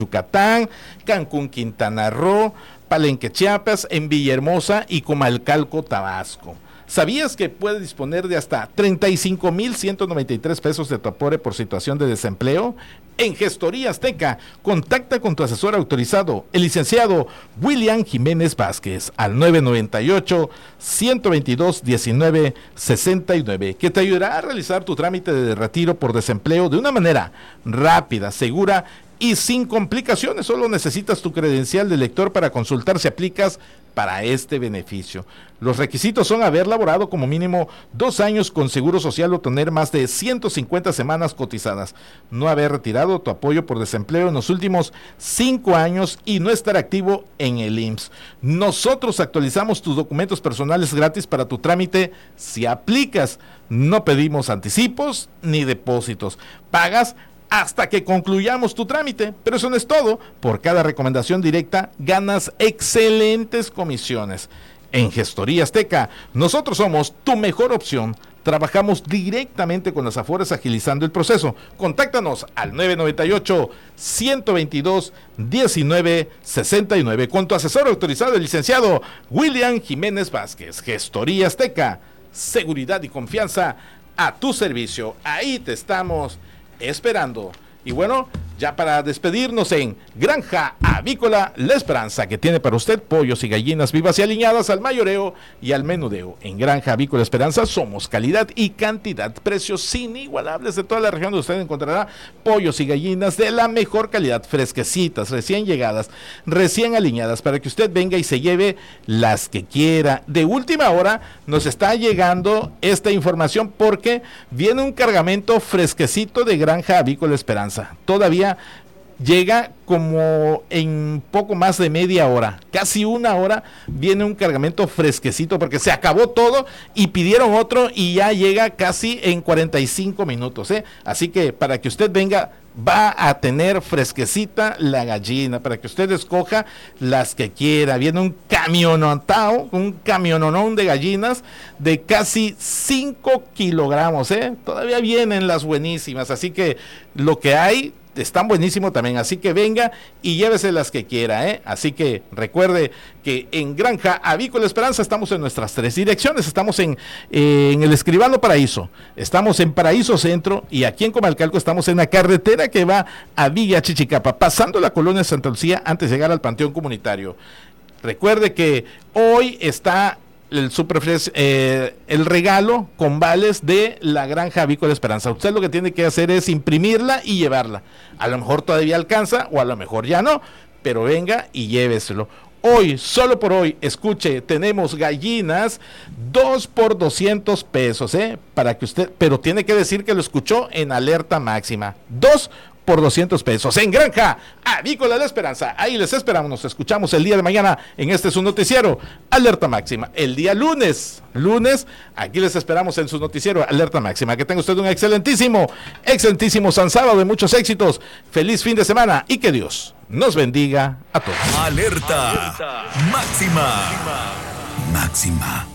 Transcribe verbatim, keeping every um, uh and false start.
Yucatán, Cancún, Quintana Roo, Palenque, Chiapas, en Villahermosa y Comalcalco, Tabasco. ¿Sabías que puedes disponer de hasta treinta y cinco mil ciento noventa y tres pesos de tu Afore por situación de desempleo? En Gestoría Azteca, contacta con tu asesor autorizado, el licenciado William Jiménez Vázquez, al nueve nueve ocho, uno dos dos, uno nueve seis nueve, que te ayudará a realizar tu trámite de retiro por desempleo de una manera rápida, segura y sin complicaciones. Solo necesitas tu credencial de lector para consultar si aplicas para este beneficio. Los requisitos son haber laborado como mínimo dos años con Seguro Social o tener más de ciento cincuenta semanas cotizadas, no haber retirado tu apoyo por desempleo en los últimos cinco años y no estar activo en el I M S S. Nosotros actualizamos tus documentos personales gratis para tu trámite si aplicas. No pedimos anticipos ni depósitos. Pagas hasta que concluyamos tu trámite, pero eso no es todo. Por cada recomendación directa ganas excelentes comisiones. En Gestoría Azteca, nosotros somos tu mejor opción. Trabajamos directamente con las Afores agilizando el proceso. Contáctanos al nueve nueve ocho, uno dos dos, uno nueve seis nueve con tu asesor autorizado, el licenciado William Jiménez Vázquez. Gestoría Azteca, seguridad y confianza a tu servicio. Ahí te estamos esperando. Y bueno, ya para despedirnos, en Granja Avícola La Esperanza, que tiene para usted pollos y gallinas vivas y aliñadas al mayoreo y al menudeo. En Granja Avícola Esperanza somos calidad y cantidad, precios inigualables de toda la región, donde usted encontrará pollos y gallinas de la mejor calidad, fresquecitas, recién llegadas, recién aliñadas, para que usted venga y se lleve las que quiera. De última hora nos está llegando esta información porque viene un cargamento fresquecito de Granja Avícola Esperanza. Todavía llega como en poco más de media hora, casi una hora, viene un cargamento fresquecito porque se acabó todo y pidieron otro y ya llega casi en cuarenta y cinco minutos, ¿eh? Así que para que usted venga, va a tener fresquecita la gallina, para que usted escoja las que quiera. Viene un camionotao, un camiononón de gallinas de casi cinco kilogramos, ¿eh? Todavía vienen las buenísimas, así que lo que hay están buenísimos también, así que venga y llévese las que quiera, ¿eh? Así que recuerde que en Granja Avícola Esperanza estamos en nuestras tres direcciones. Estamos en, eh, en el Escribano Paraíso, estamos en Paraíso Centro, y aquí en Comalcalco estamos en la carretera que va a Villa Chichicapa, pasando la colonia Santa Lucía antes de llegar al Panteón Comunitario. Recuerde que hoy está el super eh, el regalo con vales de la Granja Avícola Esperanza. Usted lo que tiene que hacer es imprimirla y llevarla. A lo mejor todavía alcanza o a lo mejor ya no, pero venga y lléveselo. Hoy, solo por hoy, escuche, tenemos gallinas dos por doscientos pesos, ¿eh? Para que usted, pero tiene que decir que lo escuchó en alerta máxima. dos por doscientos pesos en Granja Avícola La Esperanza. Ahí les esperamos, nos escuchamos el día de mañana en este su noticiero Alerta Máxima. El día lunes, lunes, aquí les esperamos en su noticiero Alerta Máxima. Que tenga usted un excelentísimo, excelentísimo San Sábado de muchos éxitos. Feliz fin de semana y que Dios nos bendiga a todos. Alerta, Alerta. Máxima. Máxima.